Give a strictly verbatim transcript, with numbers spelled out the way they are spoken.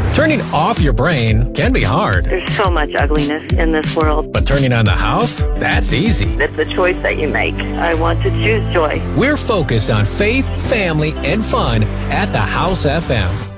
Turning off your brain can be hard, There's so much ugliness in this world. but turning on the house? That's easy. It's a choice that you make. I want to choose joy. We're focused on faith, family, and fun at the House F M.